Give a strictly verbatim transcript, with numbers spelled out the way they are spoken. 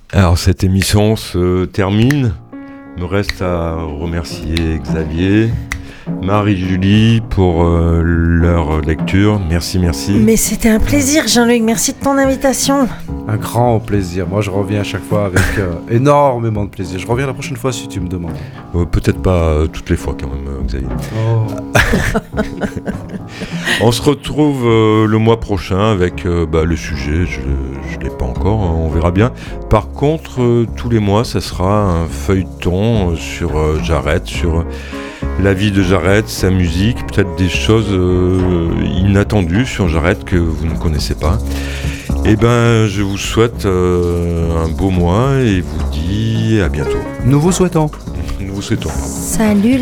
Alors cette émission se termine. Il me reste à remercier Xavier, Marie-Julie pour euh, leur lecture. Merci, merci. Mais c'était un plaisir, Jean-Luc. Merci de ton invitation. Un grand plaisir. Moi, je reviens à chaque fois avec euh, énormément de plaisir. Je reviens la prochaine fois si tu me demandes. Euh, peut-être pas euh, toutes les fois quand même, euh, Xavier. Oh. On se retrouve euh, le mois prochain avec euh, bah, le sujet. Je ne l'ai pas encore, hein, on verra bien. Par contre, euh, tous les mois, ça sera un feuilleton euh, sur euh, Jarret, sur la vie de Jarret, sa musique, peut-être des choses euh, inattendues sur Jarret que vous ne connaissez pas. Et ben, je vous souhaite euh, un beau mois et vous dis à bientôt. Nous vous souhaitons. Nous vous souhaitons. Salut